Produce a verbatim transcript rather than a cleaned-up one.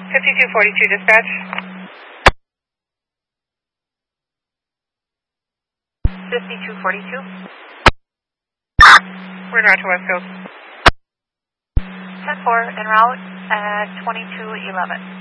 fifty-two forty-two dispatch. fifty-two forty-two. We're not to West Coast. ten four en route at twenty-two eleven.